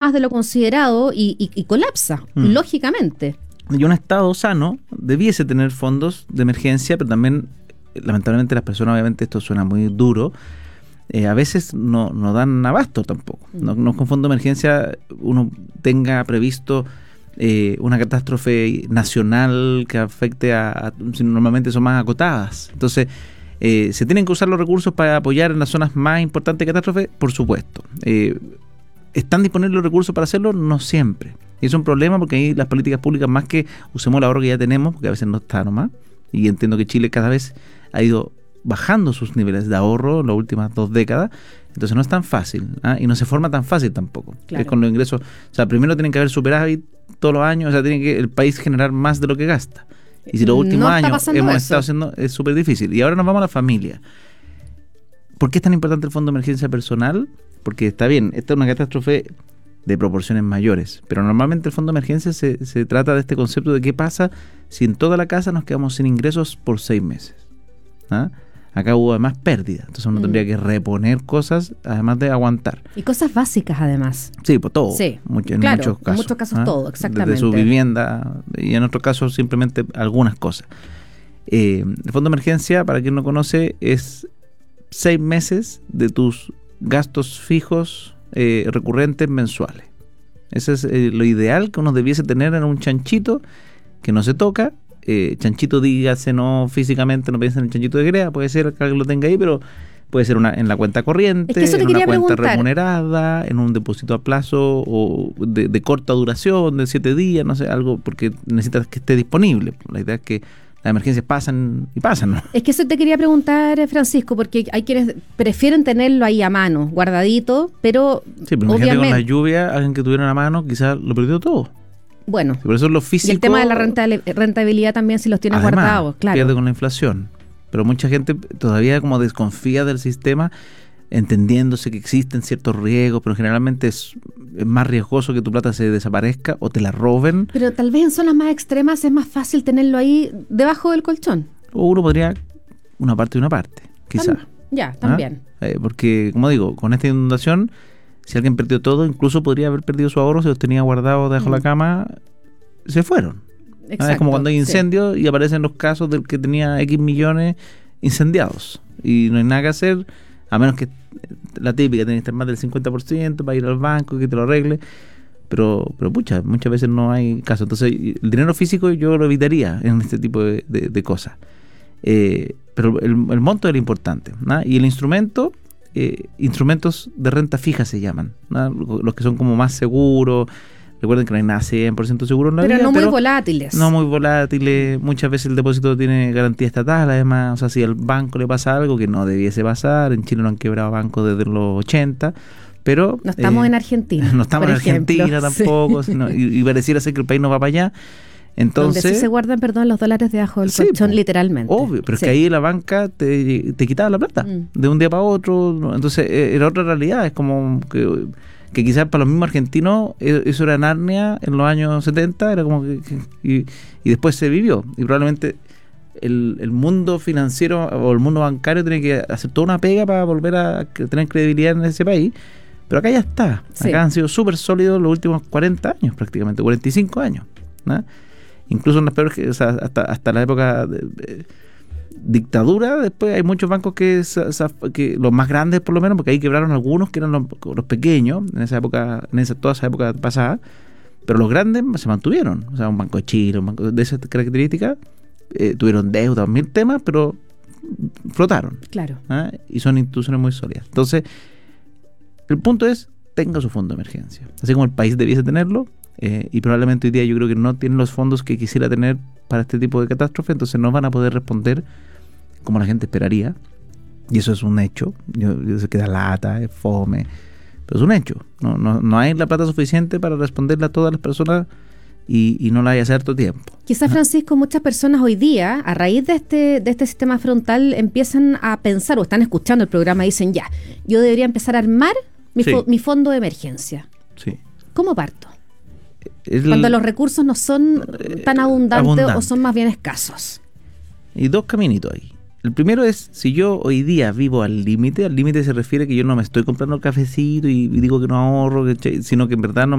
más de lo considerado y colapsa, lógicamente. Y un Estado sano debiese tener fondos de emergencia, pero también, lamentablemente, las personas, obviamente, esto suena muy duro, a veces no dan abasto tampoco. No con fondo de emergencia uno tenga previsto una catástrofe nacional que afecte normalmente son más acotadas. Entonces, ¿se tienen que usar los recursos para apoyar en las zonas más importantes de catástrofe? Por supuesto. ¿Están disponibles los recursos para hacerlo? No siempre. Y es un problema porque ahí las políticas públicas, más que usemos el ahorro que ya tenemos, porque a veces no está nomás, y entiendo que Chile cada vez ha ido bajando sus niveles de ahorro en las últimas 2 décadas, entonces no es tan fácil, y no se forma tan fácil tampoco. Claro. Es con los ingresos, o sea, primero tienen que haber superávit todos los años, o sea, tiene que el país generar más de lo que gasta. Y si los últimos años hemos estado haciendo, es súper difícil. Y ahora nos vamos a la familia. ¿Por qué es tan importante el fondo de emergencia personal? Porque está bien, esta es una catástrofe de proporciones mayores, pero normalmente el fondo de emergencia se trata de este concepto de qué pasa si en toda la casa nos quedamos sin ingresos por 6 meses. Acá hubo además pérdidas, entonces uno tendría que reponer cosas, además de aguantar. Y cosas básicas además. Sí, pues todo. Sí, en muchos casos. En muchos casos todo, exactamente. Desde su vivienda y en otros casos simplemente algunas cosas. El fondo de emergencia, para quien no conoce, es 6 meses de tus gastos fijos recurrentes mensuales. Ese es lo ideal que uno debiese tener en un chanchito que no se toca. Chanchito, dígase, no físicamente, no piensa en el chanchito de Grea, puede ser que lo tenga ahí, pero puede ser en la cuenta corriente, en una cuenta remunerada, en un depósito a plazo o de corta duración, de 7 días, no sé, algo, porque necesitas que esté disponible. La idea es que las emergencias pasan y pasan, ¿no? Es que eso te quería preguntar, Francisco, porque hay quienes prefieren tenerlo ahí a mano, guardadito, pero sí, pero imagínate con la lluvia, alguien que tuviera a mano quizás lo perdió todo. Bueno, por eso lo físico, y el tema de la rentabilidad también, si los tienes guardados, claro. Pierde con la inflación. Pero mucha gente todavía como desconfía del sistema, entendiéndose que existen ciertos riesgos, pero generalmente es más riesgoso que tu plata se desaparezca o te la roben. Pero tal vez en zonas más extremas es más fácil tenerlo ahí debajo del colchón. O uno podría una parte, quizás. También. Porque, como digo, con esta inundación, si alguien perdió todo, incluso podría haber perdido su ahorro, si los tenía guardados debajo de la cama, se fueron. Exacto, es como cuando hay incendios y aparecen los casos del que tenía X millones incendiados y no hay nada que hacer, a menos que la típica, tenés que estar más del 50% para ir al banco y que te lo arregle, pero muchas veces no hay caso. Entonces el dinero físico yo lo evitaría en este tipo de cosas, pero el monto es lo importante, ¿no? Y el instrumento, instrumentos de renta fija se llaman, ¿no? Los que son como más seguros. Recuerden que no hay nada 100% seguro en la vida. Pero no muy volátiles. No muy volátiles. Muchas veces el depósito tiene garantía estatal, además. O sea, si al banco le pasa algo que no debiese pasar, en Chile no han quebrado bancos desde los 80, pero... No estamos en Argentina. No estamos en Argentina tampoco, sí. Y pareciera ser que el país no va para allá. Entonces, donde sí se guardan, los dólares debajo del colchón, literalmente. Obvio, pero es que ahí la banca te quitaba la plata de un día para otro. Entonces, era otra realidad. Es como que quizás para los mismos argentinos eso era Narnia en los años 70, era como y después se vivió. Y probablemente el mundo financiero o el mundo bancario tiene que hacer toda una pega para volver a tener credibilidad en ese país. Pero acá ya está. Acá han sido súper sólidos los últimos 40 años prácticamente, 45 años, ¿no? Incluso en las peores, o sea, hasta la época de dictadura, después hay muchos bancos que los más grandes por lo menos, porque ahí quebraron algunos que eran los pequeños en esa época, toda esa época pasada, pero los grandes se mantuvieron. O sea, un banco de Chile, un banco de esas características, tuvieron deuda, 1000 temas, pero flotaron. Claro. Y son instituciones muy sólidas. Entonces, el punto es, tenga su fondo de emergencia. Así como el país debiese tenerlo, y probablemente hoy día yo creo que no tienen los fondos que quisiera tener para este tipo de catástrofe, entonces no van a poder responder como la gente esperaría, y eso es un hecho. Yo sé que da lata, es fome, pero es un hecho. No hay la plata suficiente para responderle a todas las personas y no la hay hace harto tiempo. Quizás, Francisco, muchas personas hoy día, a raíz de este sistema frontal, empiezan a pensar o están escuchando el programa y dicen, ya, yo debería empezar a armar mi fondo de emergencia. Sí. ¿Cómo parto? Cuando los recursos no son tan abundantes o son más bien escasos. Y 2 caminitos ahí. El primero es, si yo hoy día vivo al límite se refiere que yo no me estoy comprando el cafecito y digo que no ahorro, sino que en verdad no